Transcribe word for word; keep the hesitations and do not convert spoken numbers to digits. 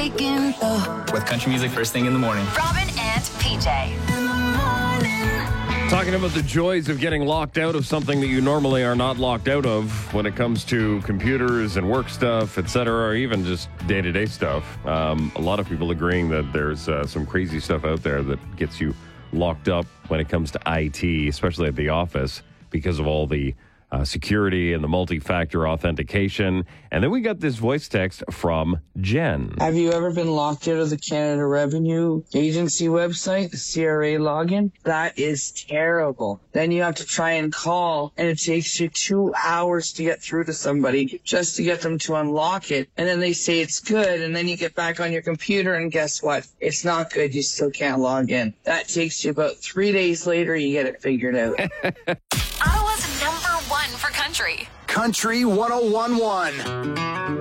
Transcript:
breaking though. With country music first thing in the morning. Robin and P J. In the morning. Talking about the joys of getting locked out of something that you normally are not locked out of when it comes to computers and work stuff, et cetera, or even just day-to-day stuff. Um, a lot of people agreeing that there's uh, some crazy stuff out there that gets you locked up when it comes to I T, especially at the office, because of all the uh, security and the multi-factor authentication. And then we got this voice text from Jen. Have you ever been locked out of the Canada Revenue Agency website, the C R A login? That is terrible. Then you have to try and call, and it takes you two hours to get through to somebody just to get them to unlock it. And then they say it's good, and then you get back on your computer, and guess what? It's not good. You still can't log in. That takes you about three days later, you get it figured out. Ottawa's number one for country. Country one oh one one.